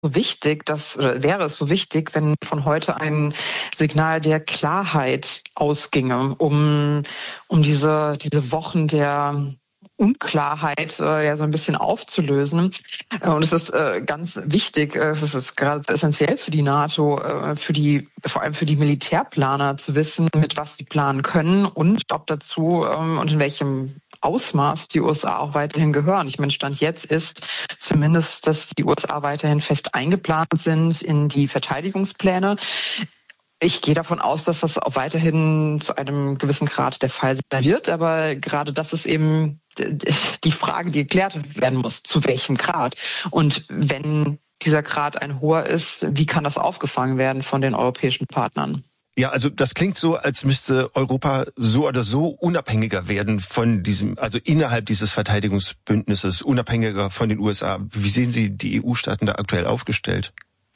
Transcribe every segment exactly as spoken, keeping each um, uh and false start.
so wichtig, dass, oder wäre es so wichtig, wenn von heute ein Signal der Klarheit ausginge, um, um diese, diese Wochen der Unklarheit äh, ja so ein bisschen aufzulösen. Äh, und es ist äh, ganz wichtig, äh, es ist geradezu essentiell für die NATO, äh, für die, vor allem für die Militärplaner zu wissen, mit was sie planen können und ob dazu ähm, und in welchem Ausmaß die U S A auch weiterhin gehören. Ich meine, Stand jetzt ist zumindest, dass die U S A weiterhin fest eingeplant sind in die Verteidigungspläne. Ich gehe davon aus, dass das auch weiterhin zu einem gewissen Grad der Fall sein wird. Aber gerade das ist eben die Frage, die geklärt werden muss. Zu welchem Grad? Und wenn dieser Grad ein hoher ist, wie kann das aufgefangen werden von den europäischen Partnern? Ja, also das klingt so, als müsste Europa so oder so unabhängiger werden von diesem, also innerhalb dieses Verteidigungsbündnisses, unabhängiger von den U S A. Wie sehen Sie die E U-Staaten da aktuell aufgestellt?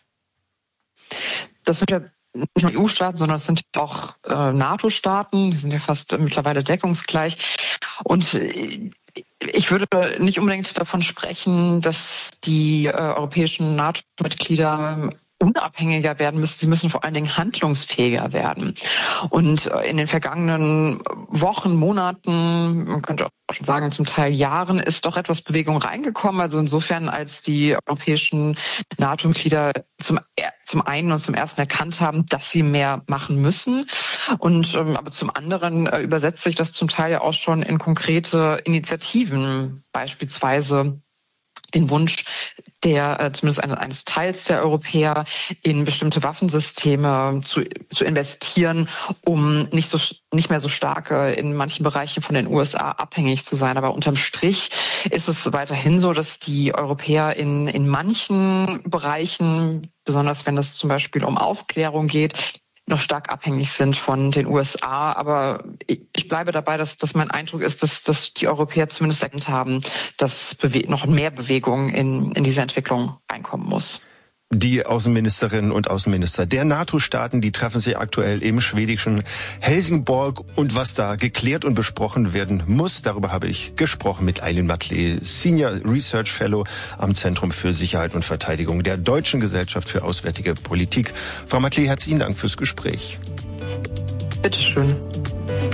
Das sind ja nicht nur E U-Staaten, sondern es sind auch äh, NATO-Staaten. Die sind ja fast mittlerweile deckungsgleich. Und äh, ich würde nicht unbedingt davon sprechen, dass die äh, europäischen NATO-Mitglieder unabhängiger werden müssen. Sie müssen vor allen Dingen handlungsfähiger werden. Und in den vergangenen Wochen, Monaten, man könnte auch schon sagen, zum Teil Jahren, ist doch etwas Bewegung reingekommen. Also insofern, als die europäischen NATO-Mitglieder zum, zum einen und zum ersten erkannt haben, dass sie mehr machen müssen. Und ähm, aber zum anderen äh, übersetzt sich das zum Teil ja auch schon in konkrete Initiativen, beispielsweise den Wunsch der, äh, zumindest eines, eines Teils der Europäer, in bestimmte Waffensysteme zu, zu investieren, um nicht so, nicht mehr so stark äh, in manchen Bereichen von den U S A abhängig zu sein. Aber unterm Strich ist es weiterhin so, dass die Europäer in, in manchen Bereichen, besonders wenn es zum Beispiel um Aufklärung geht, noch stark abhängig sind von den U S A. Aber ich bleibe dabei, dass, dass mein Eindruck ist, dass, dass die Europäer zumindest erkannt haben, dass bewe- noch mehr Bewegung in, in diese Entwicklung reinkommen muss. Die Außenministerinnen und Außenminister der NATO-Staaten, die treffen sich aktuell im schwedischen Helsingborg. Und was da geklärt und besprochen werden muss, darüber habe ich gesprochen mit Eileen Matley, Senior Research Fellow am Zentrum für Sicherheit und Verteidigung der Deutschen Gesellschaft für Auswärtige Politik. Frau Matley, herzlichen Dank fürs Gespräch. Bitteschön.